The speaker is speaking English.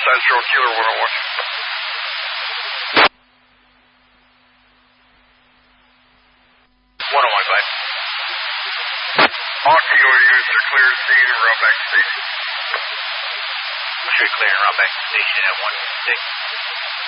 Central, Killer 101. All Kilo units are clear to scene and run back to station. Should clear and run back to station at 1-6.